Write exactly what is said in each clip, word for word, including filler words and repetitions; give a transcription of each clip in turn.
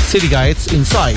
City Guides Insight.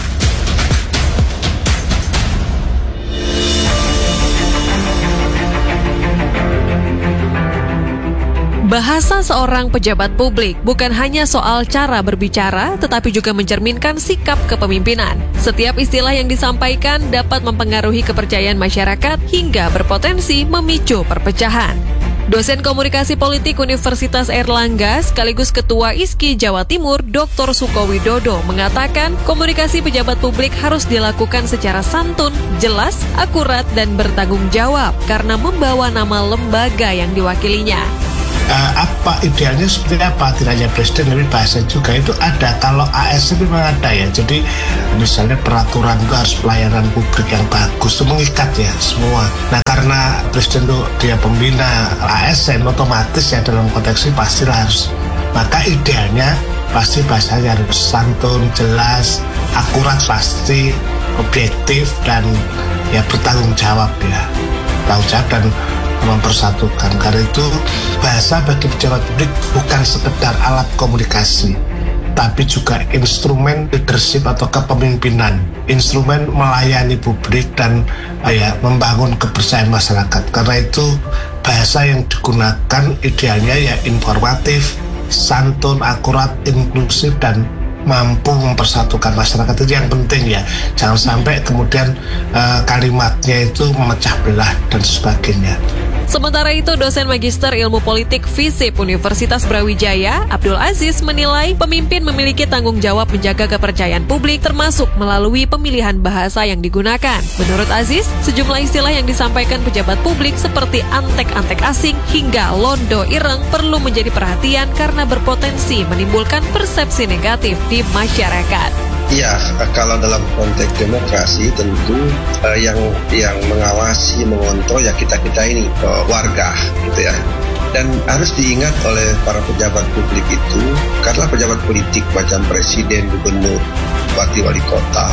Bahasa seorang pejabat publik bukan hanya soal cara berbicara, tetapi juga mencerminkan sikap kepemimpinan. Setiap istilah yang disampaikan dapat mempengaruhi kepercayaan masyarakat hingga berpotensi memicu perpecahan. Dosen Komunikasi Politik Universitas Airlangga sekaligus Ketua I S K I Jawa Timur, Doktor Sukowidodo mengatakan komunikasi pejabat publik harus dilakukan secara santun, jelas, akurat, dan bertanggung jawab karena membawa nama lembaga yang diwakilinya. Uh, apa idealnya seperti apa, tidak hanya presiden tapi bahasa juga itu ada. Kalau A S N memang ada ya, jadi misalnya peraturan itu harus pelayanan publik yang bagus, itu mengikat ya semua. Nah karena presiden itu dia pembina A S N, otomatis ya dalam konteks ini pastilah harus, maka idealnya pasti bahasanya harus santun, jelas, akurat, pasti objektif, dan ya bertanggung jawab ya, bertanggung jawab dan mempersatukan. Karena itu bahasa bagi pejabat publik bukan sekedar alat komunikasi, tapi juga instrumen leadership atau kepemimpinan, instrumen melayani publik dan ya, membangun kepercayaan masyarakat. Karena itu bahasa yang digunakan idealnya ya informatif, santun, akurat, inklusif, dan mampu mempersatukan masyarakat. Itu yang penting ya. Jangan sampai kemudian uh, kalimatnya itu memecah belah dan sebagainya. Sementara itu, dosen Magister Ilmu Politik FISIP Universitas Brawijaya, Abdul Aziz, menilai pemimpin memiliki tanggung jawab menjaga kepercayaan publik termasuk melalui pemilihan bahasa yang digunakan. Menurut Aziz, sejumlah istilah yang disampaikan pejabat publik seperti antek-antek asing hingga londo ireng perlu menjadi perhatian karena berpotensi menimbulkan persepsi negatif di masyarakat. Ya, kalau dalam konteks demokrasi tentu uh, yang yang mengawasi, mengontrol ya kita-kita ini, uh, warga gitu ya. Dan harus diingat oleh para pejabat publik itu, karena pejabat politik macam presiden, gubernur, bupati, wali kota,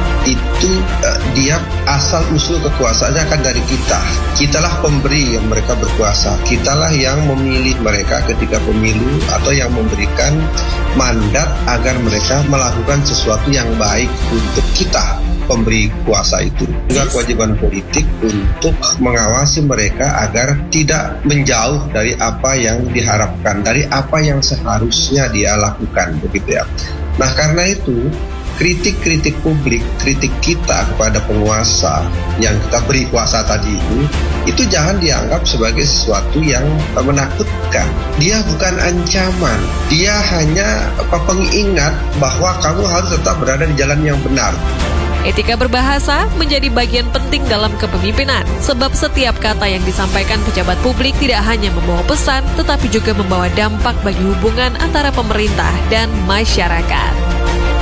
itu uh, dia asal usul kekuasaannya akan dari kita. Kitalah pemberi yang mereka berkuasa. Kitalah yang memilih mereka ketika pemilu atau yang memberikan mandat agar mereka melakukan sesuatu yang baik untuk kita, pemberi kuasa itu. Juga kewajiban politik untuk mengawasi mereka agar tidak menjauh dari apa yang diharapkan, dari apa yang seharusnya dia lakukan, begitu ya. Nah, karena itu kritik-kritik publik, kritik kita kepada penguasa yang kita beri kuasa tadi itu, itu jangan dianggap sebagai sesuatu yang menakutkan. Dia bukan ancaman, dia hanya pengingat bahwa kamu harus tetap berada di jalan yang benar. Etika berbahasa menjadi bagian penting dalam kepemimpinan, sebab setiap kata yang disampaikan pejabat publik tidak hanya membawa pesan, tetapi juga membawa dampak bagi hubungan antara pemerintah dan masyarakat.